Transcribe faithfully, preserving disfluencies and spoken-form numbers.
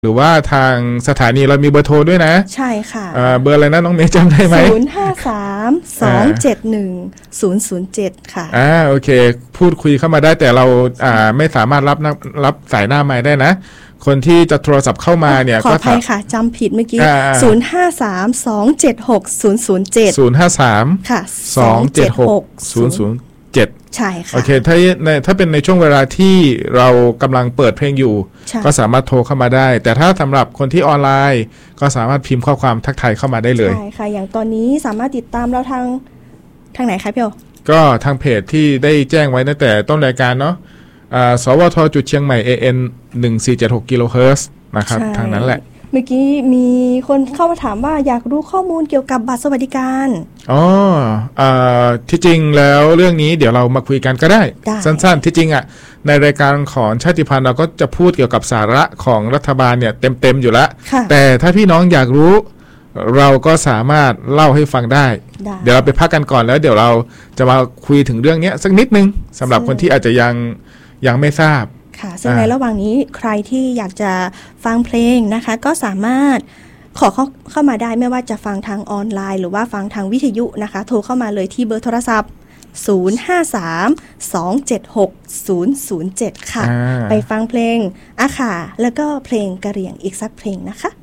หรือว่าทางสถานีเรามีเบอร์โทรด้วยนะใช่ค่ะเบอร์อะไรนะน้องเมย์จำได้ไหมศูนย์ ห้า สาม สอง เจ็ด หนึ่ง ศูนย์ ศูนย์ เจ็ดค่ะอ่าโอเคพูดคุยเข้ามาได้แต่เราอ่าไม่สามารถรับรับสายหน้าไมค์ได้นะคนที่จะโทรศัพท์เข้ามาเนี่ยขออภัยค่ะจำผิดเมื่อกี้ศูนย์ ห้า สาม สอง เจ็ด หก ศูนย์ ศูนย์ เจ็ดศูนย์ ห้า สามค่ะสอง เจ็ด หก ศูนย์ ศูนย์ เจ็ดใช่ค่ะโอเคถ้าในถ้าเป็นในช่วงเวลาที่เรากำลังเปิดเพลงอยู่ก็สามารถโทรเข้ามาได้แต่ถ้าสำหรับคนที่ออนไลน์ก็สามารถพิมพ์ข้อความทักทายเข้ามาได้เลยใช่ค่ะอย่างตอนนี้สามารถติดตามเราทางทางไหนคะพี่โอก็ทางเพจที่ได้แจ้งไว้ตั้งแต่ต้นรายการเนาะอ่าสวทจุดเชียงใหม่ เอ เอ็น หนึ่งสี่เจ็ดหกกิโลเฮิรตซ์นะครับทางนั้นแหละเมื่อกี้มีคนเข้ามาถามว่าอยากรู้ข้อมูลเกี่ยวกับบัตรสวัสดิการอ๋ออ่าที่จริงแล้วเรื่องนี้เดี๋ยวเรามาคุยกันก็ได้สั้นๆที่จริงอ่ะในรายการของชาติพันธุ์เราก็จะพูดเกี่ยวกับสาระของรัฐบาลเนี่ยเต็มๆอยู่แล้วแต่ถ้าพี่น้องอยากรู้เราก็สามารถเล่าให้ฟังได้เดี๋ยวเราไปพักกันก่อนแล้วเดี๋ยวเราจะมาคุยถึงเรื่องนี้สักนิดนึงสำหรับคนที่อาจจะยังยังไม่ทราบค่ะซึ่งในระหว่างนี้ใครที่อยากจะฟังเพลงนะคะก็สามารถขอเข้าเข้ามาได้ไม่ว่าจะฟังทางออนไลน์หรือว่าฟังทางวิทยุนะคะโทรเข้ามาเลยที่เบอร์โทรศัพท์ศูนย์ ห้า สาม สอง เจ็ด หก ศูนย์ ศูนย์ เจ็ดค่ะไปฟังเพลงอาขาแล้วก็เพลงกะเหรี่ยงอีกสักเพลงนะคะ